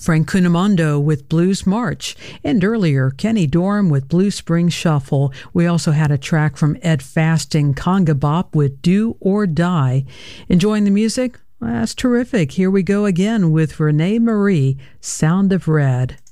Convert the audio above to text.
Frank Cunamondo with Blues March, and earlier Kenny Dorham with Blue Spring Shuffle. We also had a track from Ed Fasting, Conga Bop with Do or Die. Enjoying the music? That's terrific. Here we go again with Renee Marie, Sound of Red.